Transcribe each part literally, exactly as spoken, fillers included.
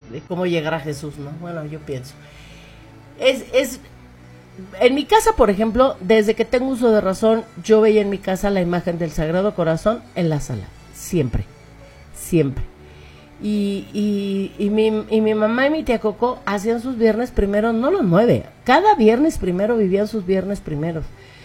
de cómo llegar a Jesús, ¿no? Bueno, yo pienso. Es, es, en mi casa, por ejemplo, desde que tengo uso de razón, yo veía en mi casa la imagen del Sagrado Corazón en la sala, siempre, siempre. Y, y, y, mi, y mi mamá y mi tía Coco hacían sus viernes primeros, no los nueve, cada viernes primero vivían sus viernes primeros.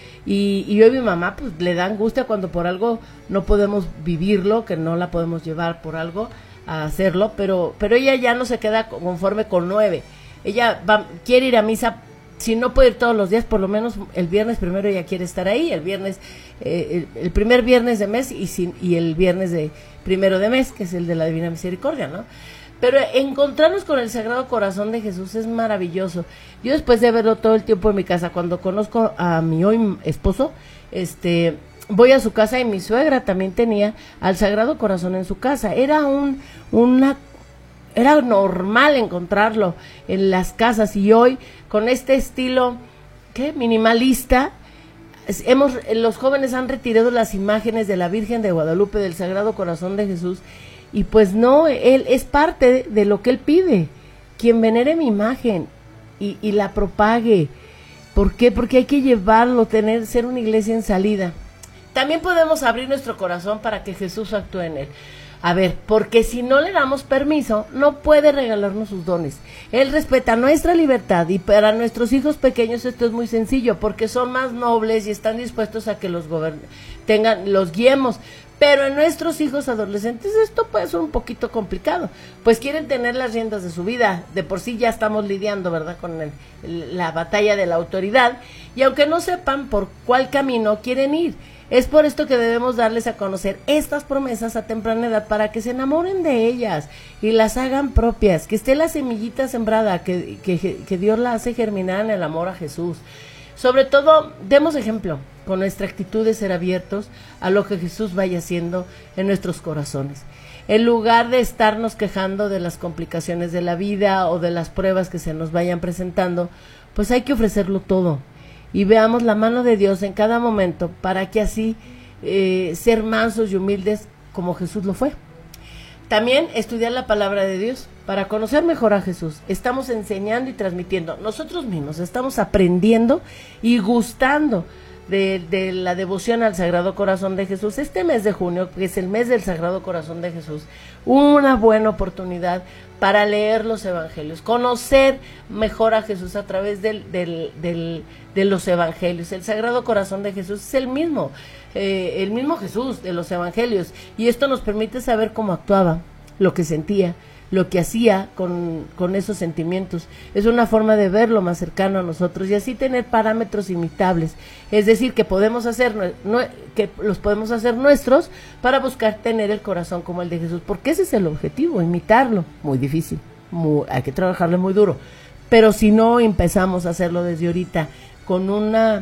Y, y yo y mi mamá pues le dan angustia cuando por algo no podemos vivirlo, que no la podemos llevar por algo a hacerlo, pero, pero ella ya no se queda conforme con nueve. Ella va, quiere ir a misa, si no puede ir todos los días, por lo menos el viernes primero ella quiere estar ahí, el viernes, eh, el, el primer viernes de mes y, sin, y el viernes de primero de mes, que es el de la Divina Misericordia, ¿no? Pero encontrarnos con el Sagrado Corazón de Jesús es maravilloso. Yo después de verlo todo el tiempo en mi casa, cuando conozco a mi hoy esposo, este, voy a su casa y mi suegra también tenía al Sagrado Corazón en su casa. Era un, una, era normal encontrarlo en las casas y hoy con este estilo, ¿qué? Minimalista. Hemos, los jóvenes han retirado las imágenes de la Virgen de Guadalupe, del Sagrado Corazón de Jesús, y pues no, él es parte de, de lo que él pide, quien venere mi imagen y, y la propague. ¿Por qué? Porque hay que llevarlo, tener, ser una iglesia en salida. También podemos abrir nuestro corazón para que Jesús actúe en él. A ver, porque si no le damos permiso, no puede regalarnos sus dones. Él respeta nuestra libertad y para nuestros hijos pequeños esto es muy sencillo, porque son más nobles y están dispuestos a que los gobern tengan, los guiemos. Pero en nuestros hijos adolescentes esto puede ser un poquito complicado, pues quieren tener las riendas de su vida, de por sí ya estamos lidiando, ¿verdad?, con el, el, la batalla de la autoridad, y aunque no sepan por cuál camino quieren ir, es por esto que debemos darles a conocer estas promesas a temprana edad para que se enamoren de ellas y las hagan propias, que esté la semillita sembrada, que, que, que Dios la hace germinar en el amor a Jesús. Sobre todo, demos ejemplo con nuestra actitud de ser abiertos a lo que Jesús vaya haciendo en nuestros corazones. En lugar de estarnos quejando de las complicaciones de la vida o de las pruebas que se nos vayan presentando, pues hay que ofrecerlo todo y veamos la mano de Dios en cada momento para que así eh, ser mansos y humildes como Jesús lo fue. También estudiar la palabra de Dios para conocer mejor a Jesús. Estamos enseñando y transmitiendo. Nosotros mismos estamos aprendiendo y gustando de, de la devoción al Sagrado Corazón de Jesús. Este mes de junio, que es el mes del Sagrado Corazón de Jesús, una buena oportunidad para leer los evangelios, conocer mejor a Jesús a través del, del, del, de los evangelios. El Sagrado Corazón de Jesús es el mismo, eh, el mismo Jesús de los evangelios, y esto nos permite saber cómo actuaba, lo que sentía, lo que hacía con, con esos sentimientos. Es una forma de verlo más cercano a nosotros y así tener parámetros imitables, es decir, que podemos hacer no, que los podemos hacer nuestros para buscar tener el corazón como el de Jesús, porque ese es el objetivo, imitarlo. Muy difícil, muy, hay que trabajarle muy duro, pero si no empezamos a hacerlo desde ahorita con una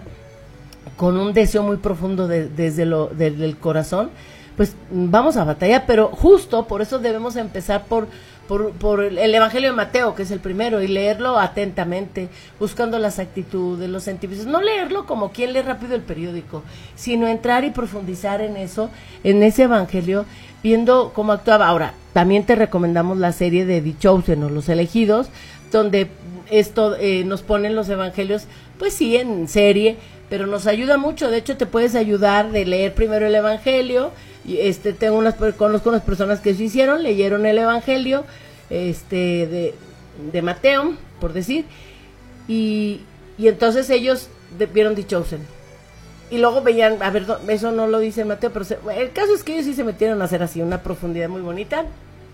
con un deseo muy profundo de, desde lo desde el corazón, pues vamos a batallar, pero justo por eso debemos empezar por Por, por el Evangelio de Mateo, que es el primero, y leerlo atentamente, buscando las actitudes, los sentimientos, no leerlo como quien lee rápido el periódico, sino entrar y profundizar en eso, en ese Evangelio, viendo cómo actuaba. Ahora, también te recomendamos la serie de The Chosen, o Los Elegidos, donde esto eh, nos ponen los Evangelios, pues sí, en serie, pero nos ayuda mucho. De hecho, te puedes ayudar de leer primero el Evangelio. Y este tengo unas conozco unas personas que se hicieron, leyeron el Evangelio este de, de Mateo, por decir, y, y entonces ellos de, vieron The Chosen y luego veían, a ver, eso no lo dice Mateo, pero se, el caso es que ellos sí se metieron a hacer así una profundidad muy bonita.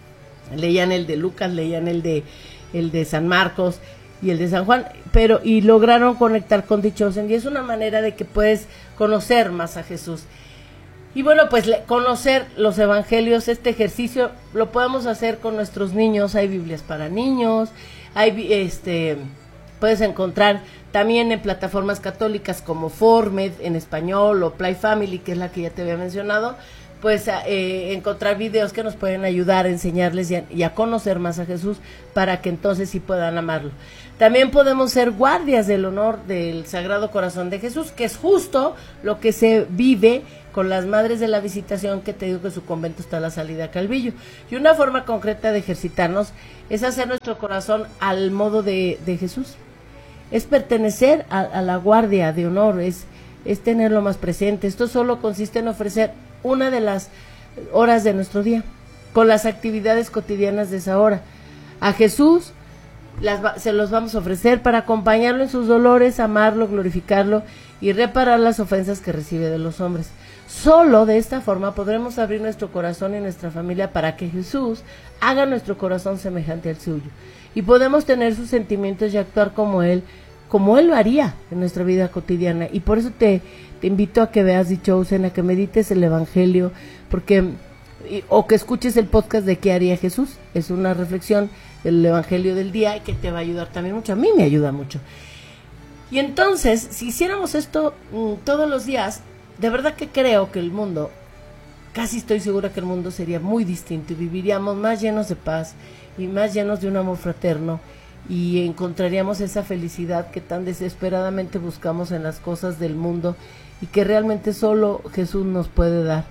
Leían el de Lucas, leían el de el de San Marcos y el de San Juan, pero y lograron conectar con The Chosen, y es una manera de que puedes conocer más a Jesús. Y bueno, pues le, conocer los evangelios, este ejercicio lo podemos hacer con nuestros niños. Hay Biblias para niños, hay este puedes encontrar también en plataformas católicas como Formed en español o Play Family, que es la que ya te había mencionado. pues eh, encontrar videos que nos pueden ayudar a enseñarles y a, y a conocer más a Jesús para que entonces sí puedan amarlo. También podemos ser guardias del honor del Sagrado Corazón de Jesús, que es justo lo que se vive con las Madres de la Visitación, que te digo que su convento está a la salida a Calvillo. Y una forma concreta de ejercitarnos es hacer nuestro corazón al modo de, de Jesús. Es pertenecer a, a la guardia de honor, es, es tenerlo más presente. Esto solo consiste en ofrecer una de las horas de nuestro día, con las actividades cotidianas de esa hora. A Jesús las, se los vamos a ofrecer para acompañarlo en sus dolores, amarlo, glorificarlo y reparar las ofensas que recibe de los hombres. Solo de esta forma podremos abrir nuestro corazón y nuestra familia para que Jesús haga nuestro corazón semejante al suyo. Y podemos tener sus sentimientos y actuar como Él, como Él lo haría en nuestra vida cotidiana. Y por eso te, te invito a que veas The Chosen, a que medites el Evangelio, porque o que escuches el podcast de ¿Qué haría Jesús? Es una reflexión del Evangelio del día y que te va a ayudar también mucho. A mí me ayuda mucho. Y entonces, si hiciéramos esto mmm, todos los días, de verdad que creo que el mundo, casi estoy segura que el mundo sería muy distinto y viviríamos más llenos de paz y más llenos de un amor fraterno y encontraríamos esa felicidad que tan desesperadamente buscamos en las cosas del mundo y que realmente solo Jesús nos puede dar.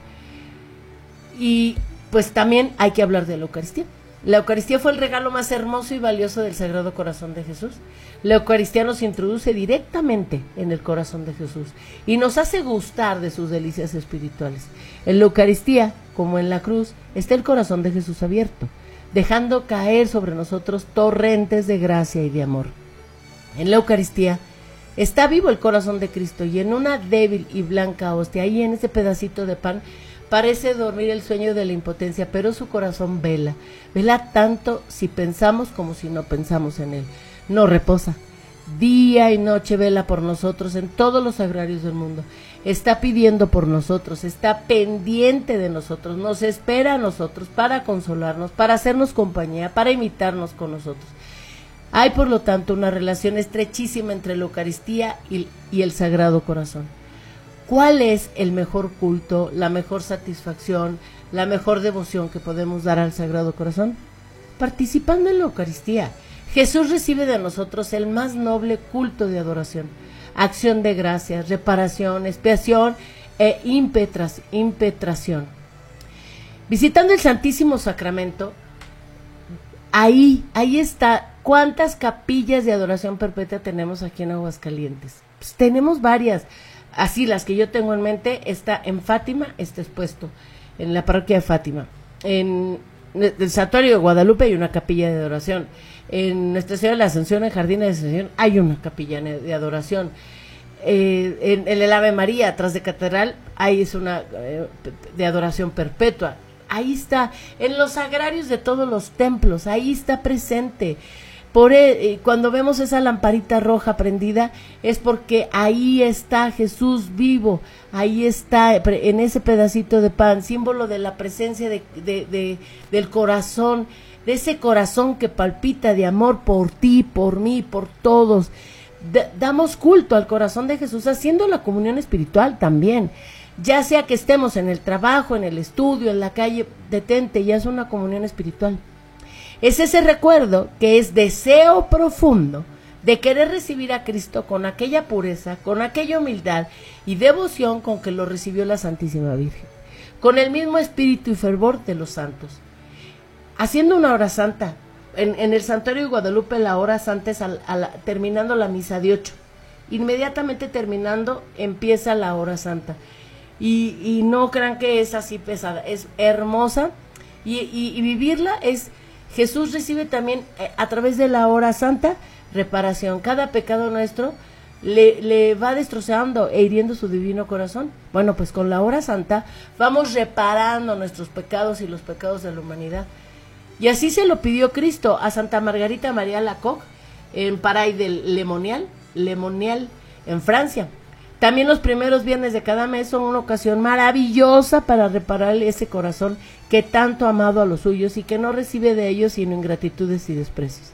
Y pues también hay que hablar de la Eucaristía. La Eucaristía fue el regalo más hermoso y valioso del Sagrado Corazón de Jesús. La Eucaristía nos introduce directamente en el corazón de Jesús y nos hace gustar de sus delicias espirituales. En la Eucaristía, como en la cruz, está el corazón de Jesús abierto, dejando caer sobre nosotros torrentes de gracia y de amor. En la Eucaristía está vivo el corazón de Cristo y en una débil y blanca hostia, ahí en ese pedacito de pan, parece dormir el sueño de la impotencia, pero su corazón vela, vela tanto si pensamos como si no pensamos en él. No reposa, día y noche vela por nosotros en todos los sagrarios del mundo. Está pidiendo por nosotros, está pendiente de nosotros, nos espera a nosotros para consolarnos, para hacernos compañía, para imitarnos con nosotros. Hay por lo tanto una relación estrechísima entre la Eucaristía y, y el Sagrado Corazón. ¿Cuál es el mejor culto, la mejor satisfacción, la mejor devoción que podemos dar al Sagrado Corazón? Participando en la Eucaristía. Jesús recibe de nosotros el más noble culto de adoración, acción de gracias, reparación, expiación e impetras, impetración. Visitando el Santísimo Sacramento, ahí, ahí está. ¿Cuántas capillas de adoración perpetua tenemos aquí en Aguascalientes? Pues tenemos varias. Así, las que yo tengo en mente, está en Fátima, está expuesto en la parroquia de Fátima. En el Santuario de Guadalupe hay una capilla de adoración. En Nuestra Señora de la Ascensión, en Jardines de Ascensión, hay una capilla de adoración. Eh, en, en el Ave María, atrás de Catedral, ahí es una eh, de adoración perpetua. Ahí está, en los sagrarios de todos los templos, ahí está presente. Por eh, cuando vemos esa lamparita roja prendida, es porque ahí está Jesús vivo, ahí está en ese pedacito de pan, símbolo de la presencia de, de, de, del corazón, de ese corazón que palpita de amor por ti, por mí, por todos. D- damos culto al corazón de Jesús haciendo la comunión espiritual también, ya sea que estemos en el trabajo, en el estudio, en la calle, detente, ya es una comunión espiritual. Es ese recuerdo que es deseo profundo de querer recibir a Cristo con aquella pureza, con aquella humildad y devoción con que lo recibió la Santísima Virgen, con el mismo espíritu y fervor de los santos. Haciendo una hora santa, en, en el Santuario de Guadalupe la hora santa es a, a la, terminando la misa de ocho, inmediatamente terminando empieza la hora santa, y, y no crean que es así pesada, es hermosa, y, y, y vivirla es... Jesús recibe también eh, a través de la hora santa reparación. Cada pecado nuestro le, le va destrozando e hiriendo su divino corazón. Bueno, pues con la hora santa vamos reparando nuestros pecados y los pecados de la humanidad. Y así se lo pidió Cristo a Santa Margarita María Alacoque en Paray del Lemonial, Lemonial en Francia. También los primeros viernes de cada mes son una ocasión maravillosa para reparar ese corazón que tanto ha amado a los suyos y que no recibe de ellos sino ingratitudes y desprecios.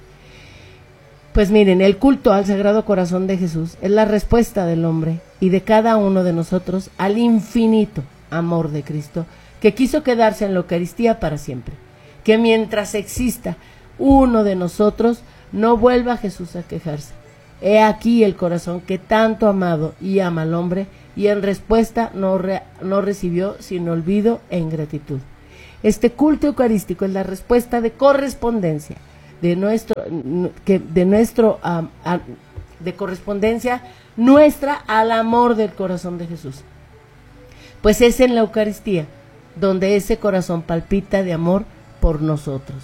Pues miren, el culto al Sagrado Corazón de Jesús es la respuesta del hombre y de cada uno de nosotros al infinito amor de Cristo que quiso quedarse en la Eucaristía para siempre. Que mientras exista uno de nosotros, no vuelva Jesús a quejarse. He aquí el corazón que tanto ha amado y ama al hombre, y en respuesta no, re, no recibió sino olvido e ingratitud. Este culto eucarístico es la respuesta de correspondencia, de nuestro, que, de nuestro, um, a, de correspondencia nuestra al amor del corazón de Jesús. Pues es en la Eucaristía donde ese corazón palpita de amor por nosotros.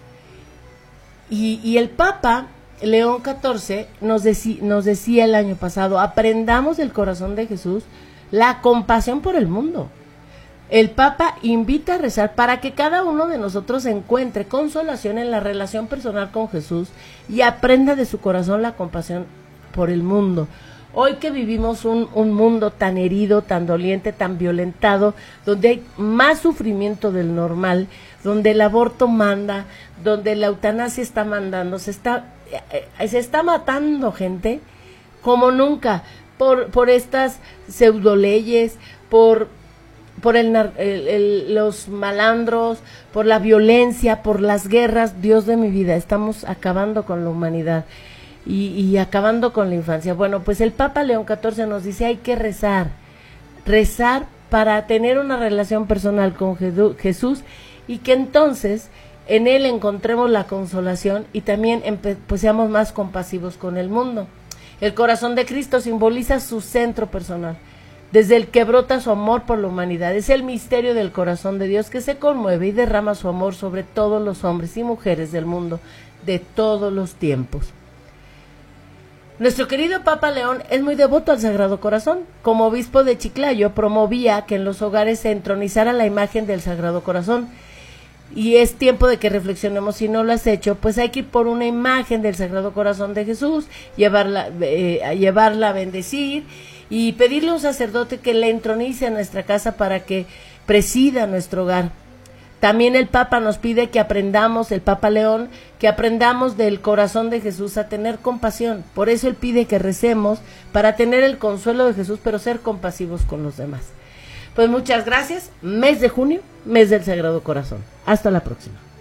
Y, y el Papa León catorce nos, decí, nos decía el año pasado, aprendamos del corazón de Jesús la compasión por el mundo. El Papa invita a rezar para que cada uno de nosotros encuentre consolación en la relación personal con Jesús y aprenda de su corazón la compasión por el mundo. Hoy que vivimos un, un mundo tan herido, tan doliente, tan violentado, donde hay más sufrimiento del normal, donde el aborto manda, donde la eutanasia está mandando, se está, eh, se está matando gente como nunca por, por estas pseudoleyes, por, por el, el, el, los malandros, por la violencia, por las guerras. Dios de mi vida, estamos acabando con la humanidad. Y, y acabando con la infancia. Bueno, pues el Papa León catorce nos dice, hay que rezar, rezar para tener una relación personal con Jesús y que entonces en Él encontremos la consolación y también pues seamos más compasivos con el mundo. El corazón de Cristo simboliza su centro personal, desde el que brota su amor por la humanidad. Es el misterio del corazón de Dios que se conmueve y derrama su amor sobre todos los hombres y mujeres del mundo de todos los tiempos. Nuestro querido Papa León es muy devoto al Sagrado Corazón. Como obispo de Chiclayo, promovía que en los hogares se entronizara la imagen del Sagrado Corazón. Y es tiempo de que reflexionemos, si no lo has hecho, pues hay que ir por una imagen del Sagrado Corazón de Jesús, llevarla, eh, llevarla a bendecir y pedirle a un sacerdote que la entronice en nuestra casa para que presida nuestro hogar. También el Papa nos pide que aprendamos, el Papa León, que aprendamos del corazón de Jesús a tener compasión. Por eso él pide que recemos para tener el consuelo de Jesús, pero ser compasivos con los demás. Pues muchas gracias. Mes de junio, mes del Sagrado Corazón. Hasta la próxima.